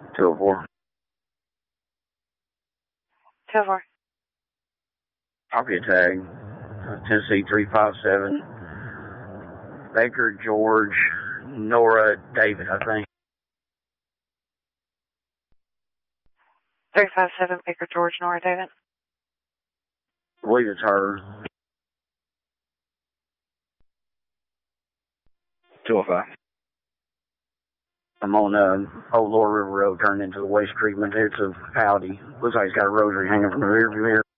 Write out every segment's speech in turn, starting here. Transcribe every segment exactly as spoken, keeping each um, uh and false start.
two oh four. two oh four. Copy a tag. Tennessee three five seven. Baker, George, Nora, David, I think. three five seven, Baker, George, Nora, David. I believe it's her. two oh five. I'm on uh, Old Lower River Road, turning into the waste treatment. It's a Audi. Looks like he's got a rosary hanging from the rear view mirror.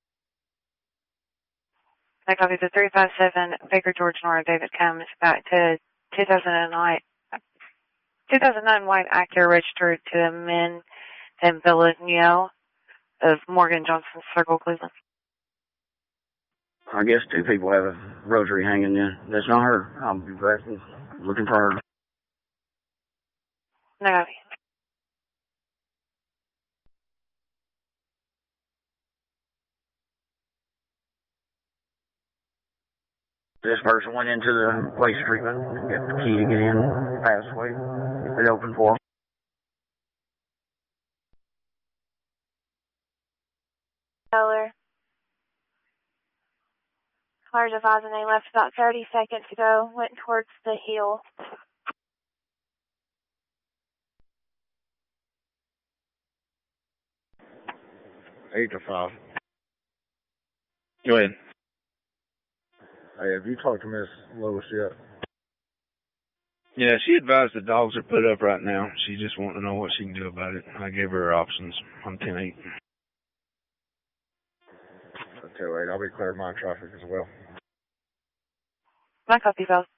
I copy the three five seven, Baker, George, Nora, David comes back to two thousand nine, two thousand nine white Acura registered to a men in Villanelle of Morgan Johnson Circle, Cleveland. I guess two people have a rosary hanging in. That's not her. I'll be back looking for her. No copy. This person went into the waste treatment, got the key to get in, passed away. It opened for him. Color. Cars advising they left about thirty seconds ago, went towards the hill. Eight to five. Go ahead. Hey, have you talked to Miss Lewis yet? Yeah, she advised the dogs are put up right now. She just wanted to know what she can do about it. I gave her her options on ten eight. Okay, wait, I'll be clearing my traffic as well. My copy, Val.